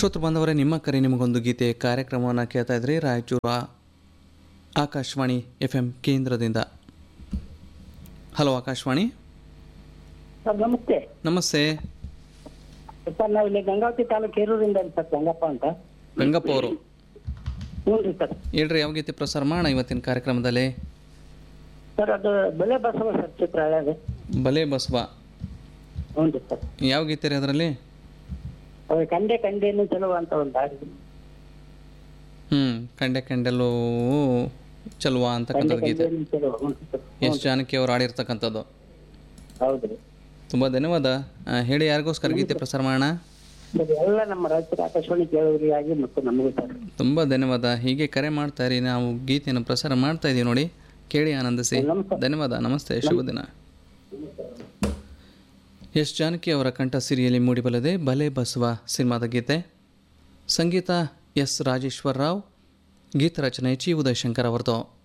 ಶ್ರೋತೃ ಬಾಂಧವರೇ, ನಿಮ್ಮ ಕರೆ ನಿಮಗೊಂದು ಗೀತೆ ಕಾರ್ಯಕ್ರಮವನ್ನು ಕೇಳ್ತಾ ಇದ್ರಿ ರಾಯಚೂರು ಆಕಾಶವಾಣಿ FM ಕೇಂದ್ರದಿಂದ. ಹಲೋ ಆಕಾಶವಾಣಿ. ಸರ್ ನಮಸ್ತೆ. ನಮಸ್ತೆ ಸರ್ ನಾವು ಇಲ್ಲಿ ಗಂಗಾವತಿ ತಾಲೂಕು ಹೇರೂರಿಂದ ಸರ್ ಗಂಗಪ್ಪ ಅಂತ. ಗಂಗಪ್ಪ ಅವರು ಹ್ಞೂ ರೀ ಸರ್. ಹೇಳ್ರಿ, ಯಾವ ಗೀತೆ ಪ್ರಸಾರ ಮಾಡೋಣ ಇವತ್ತಿನ ಕಾರ್ಯಕ್ರಮದಲ್ಲಿ? ಸರ್ ಅದು ಬೆಲೆ ಬಸವ ಸರ್ ಚಿತ್ರ ಹಳೆಯದು. ಬಲೆ ಬಸವ. ಹ್ಞೂ ರೀ ಸರ್. ಯಾವ ಗೀತೆ ರೀ ಅದರಲ್ಲಿ? ಅದು ಕಂಡೆ ಕಂಡೇನು ಚಲೋ ಅಂತ ಒಂದು ಹಾಡು. ಕಂಡೆ ಕಂಡೆಲ್ಲೂ ಚಲುವ ಅಂತಕ್ಕಂಥದ್ದು ಗೀತೆ. ಚಲೋ. ಹ್ಞೂ ಸರ್. ಎಸ್ ಜಾನಕಿ ಅವರು ಆಡಿರ್ತಕ್ಕಂಥದ್ದು. ಹೌದು ರೀ. ತುಂಬ ಧನ್ಯವಾದ. ಹೇಳಿ, ಯಾರಿಗೋಸ್ಕರ ಗೀತೆ ಪ್ರಸಾರ ಮಾಡೋಣ? ಸರ್ ಎಲ್ಲ ನಮ್ಮ ರಾಜ್ಯದ ಆಕಾಶವಾಣಿ ಕೇಳುವರಿಗಾಗಿ ಮತ್ತು ನಮಗೂ ಸರ್ ತುಂಬ ಧನ್ಯವಾದ. ಹೀಗೆ ಕರೆ ಮಾಡ್ತಾ ಇರಿ, ನಾವು ಗೀತೆಯನ್ನು ಪ್ರಸಾರ ಮಾಡ್ತಾ ಇದ್ದೀವಿ ನೋಡಿ, ಕೇಳಿ ಆನಂದಿಸಿ. ಧನ್ಯವಾದ. ನಮಸ್ತೆ, ಶುಭ ದಿನ. ಎಸ್ ಜಾನಕಿ ಅವರ ಕಂಠ ಸಿರಿಯಲ್ಲಿ ಮೂಡಿಬಲ್ಲದೆ ಬಲೆ ಬಸವ ಸಿನಿಮಾದ ಗೀತೆ. ಸಂಗೀತ ಎಸ್ ರಾಜೇಶ್ವರ ರಾವ್, ಗೀತ ರಚನೆ ಚಿ ಉದಯಶಂಕರ್ ಅವರದು.